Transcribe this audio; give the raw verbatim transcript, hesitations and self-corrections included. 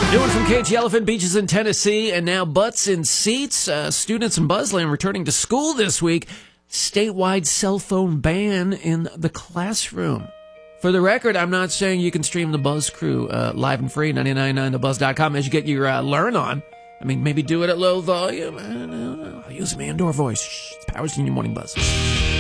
New one from Cage Elephant Beaches in Tennessee, and now butts in seats. Uh, students in Buzzland returning to school this week. Statewide cell phone ban in the classroom. For the record, I'm not saying you can stream the Buzz Crew uh, live and free, ninety-nine point nine the buzz dot com, as you get your uh, learn on. I mean, maybe do it at low volume. I don't know. I'll use my indoor voice. Shh, it's Powers in your morning buzz.